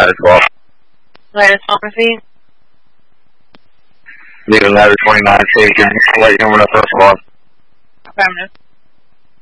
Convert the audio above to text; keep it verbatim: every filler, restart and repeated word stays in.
ladder twelve. Ladder pharmacy. Leaving ladder twenty-nine, taken. Light human at first one. Affirmative.